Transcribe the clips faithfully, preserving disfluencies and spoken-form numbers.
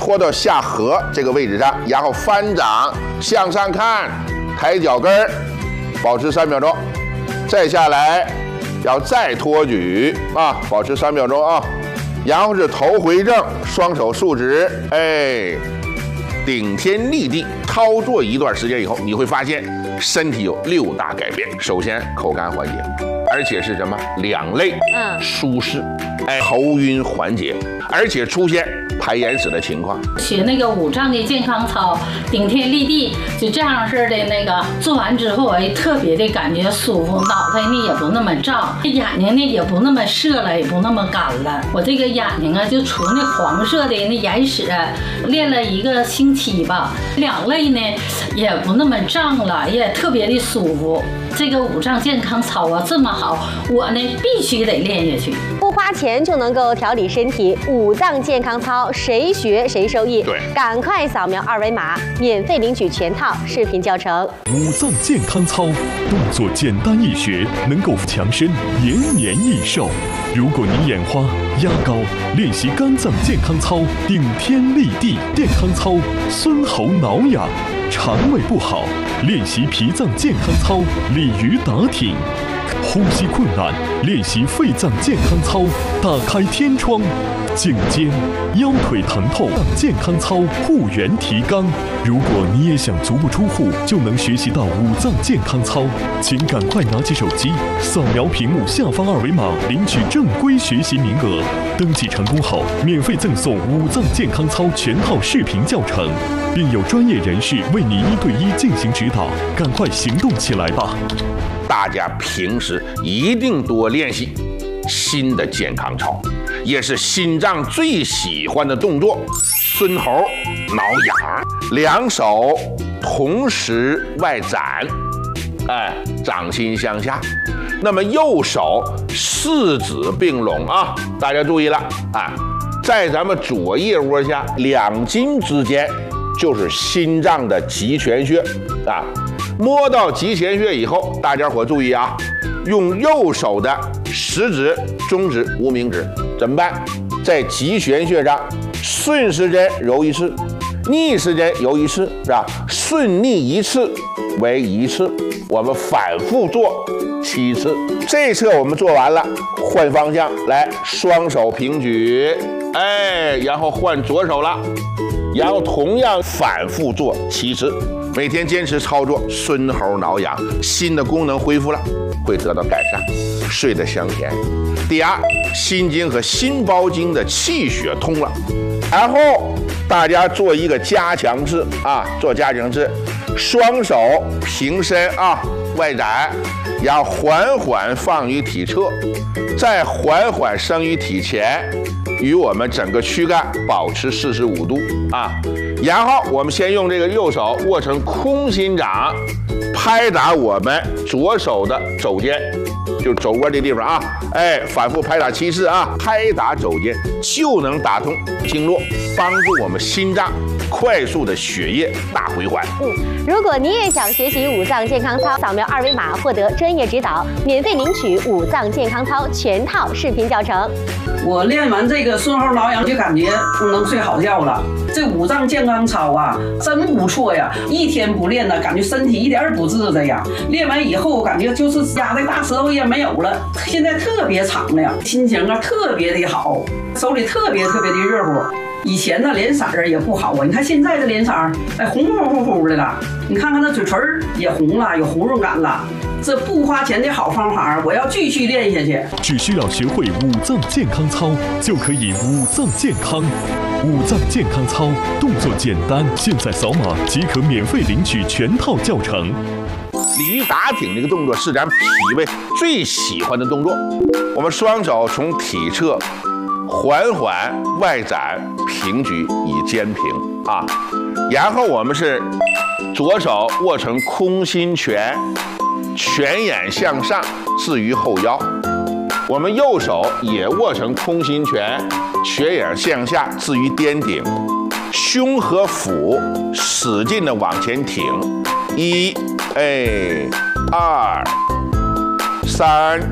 拖到下颌这个位置上，然后翻掌向上看，抬脚跟儿，保持三秒钟，再下来，要再托举啊，保持三秒钟啊，然后是头回正，双手竖直，哎，顶天立地，操作一段时间以后，你会发现身体有六大改变。首先口干缓解，而且是什么？两肋嗯舒适，哎，头晕缓解，而且出现排眼屎的情况。 学那个五脏的健康操，顶天立地，就这样式的那个做完之后，哎，特别的感觉舒服，脑袋呢也不那么胀，眼睛呢也不那么涩了，也不那么干了。我这个眼睛啊，就除那黄色的那眼屎，练了一个星期吧，两肋呢也不那么胀了，也特别的舒服。这个五脏健康操啊这么好，我呢必须得练下去。 不花钱就能够调理身体，五脏健康操谁学谁受益。 对， 赶快扫描二维码，免费领取全套视频教程。 五脏健康操，动作简单易学，能够强身延年益寿。如果你眼花、压高，练习肝脏健康操，顶天立地健康操，孙喉挠痒；肠胃不好，练习脾脏健康操，鲤鱼打挺；呼吸困难，练习肺脏健康操，打开天窗；颈肩、腰腿疼痛，健康操护元提肛。如果你也想足不出户就能学习到五脏健康操，请赶快拿起手机，扫描屏幕下方二维码，领取正规学习名额。登记成功后，免费赠送五脏健康操全套视频教程，并有专业人士为你一对一进行指导。赶快行动起来吧！ 大家平时一定多练习新的健康操，也是心脏最喜欢的动作——孙喉挠痒。两手同时外展，哎，掌心向下。那么右手四指并拢啊，大家注意了啊，在咱们左腋窝下两筋之间就是心脏的极泉穴啊。摸到极泉穴以后，大家伙注意啊，用右手的食指、中指、无名指怎么办？在极泉穴上顺时针揉一次，逆时针揉一次，是吧？顺逆一次为一次，我们反复做七次。这侧我们做完了，换方向来，双手平举，哎，然后换左手了，然后同样反复做七次。每天坚持操作，孙喉挠痒，心的功能恢复了，会得到改善，睡得香甜。第二，心经和心包经的气血通了。然后大家做一个加强式啊，做加强式，双手平伸啊，外展，然后缓缓放于体侧，再缓缓升于体前，与我们整个躯干保持四十五度啊。然后我们先用这个右手握成空心掌，拍打我们左手的肘尖，就是肘窝这地方啊，哎，反复拍打七次啊，拍打肘尖就能打通经络，帮助我们心脏快速的血液大回环。 嗯，如果你也想学习五脏健康操，扫描二维码获得专业指导，免费领取五脏健康操全套视频教程。 我练完这个孙喉挠痒，就感觉能睡好觉了。这五脏健康操啊，真不错呀！一天不练呢，感觉身体一点儿不自在呀。练完以后，感觉就是压的大舌头也没有了，现在特别长了呀，心情啊特别的好，手里特别特别的热乎。以前呢脸色儿也不好啊，你看现在这脸色儿，哎，红乎乎乎的了。你看看那嘴唇也红了，有红润感了。这不花钱的好方法，我要继续练下去。 只需要学会五脏健康操，就可以五脏健康。五脏健康操动作简单，现在扫码即可免费领取全套教程。 鲤鱼打挺这个动作是咱脾胃最喜欢的动作。我们双手从体侧缓缓外展平举以肩平啊，然后我们是左手握成空心拳，拳眼向上置于后腰，我们右手也握成空心拳，拳眼向下置于颠顶，胸和腹使劲的往前挺，一，哎，二，三，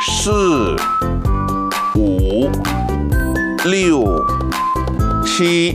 四，五，六，七，